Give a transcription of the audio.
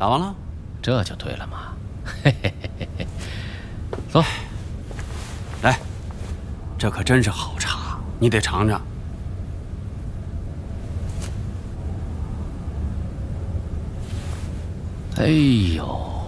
打完了， 这就对了嘛。嘿嘿嘿嘿嘿，走， 来，这可真是好茶，你得尝尝。 哎呦！